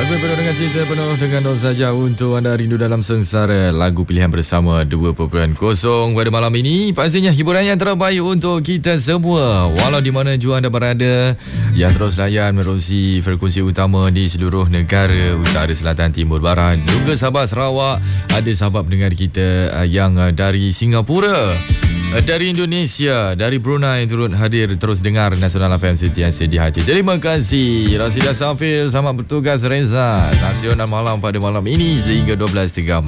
Lagu penuh dengan cerita, penuh dengan nostalgia untuk anda rindu dalam sengsara. Lagu pilihan bersama 2.0 pada malam ini. Pastinya hiburan yang terbaik untuk kita semua, walau di mana jua anda berada, yang terus layan menerusi frekuensi utama di seluruh negara utara, selatan, timur, barat, juga sahabat Sarawak. Ada sahabat pendengar kita yang dari Singapura, dari Indonesia, dari Brunei turut hadir terus dengar Nasional FM sentiasa di hati. Terima kasih Rasidah Safil, selamat bertugas Reza. Nasional Malam pada malam ini sehingga 12.30.